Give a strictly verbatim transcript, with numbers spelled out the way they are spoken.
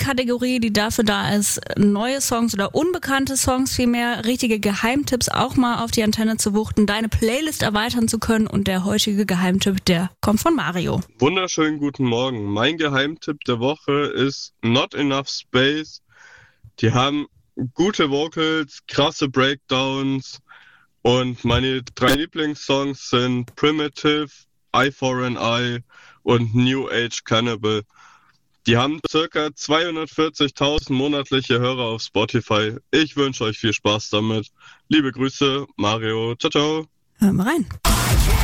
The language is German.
Kategorie, die dafür da ist, neue Songs oder unbekannte Songs vielmehr, richtige Geheimtipps auch mal auf die Antenne zu wuchten, deine Playlist erweitern zu können. Und der heutige Geheimtipp, der kommt von Mario. Wunderschönen guten Morgen. Mein Geheimtipp der Woche ist Not Enough Space. Die haben gute Vocals, krasse Breakdowns und meine drei Lieblingssongs sind Primitive, Eye for an Eye und New Age Cannibal. Die haben circa zweihundertvierzigtausend monatliche Hörer auf Spotify. Ich wünsche euch viel Spaß damit. Liebe Grüße, Mario. Ciao, ciao. Hören wir rein.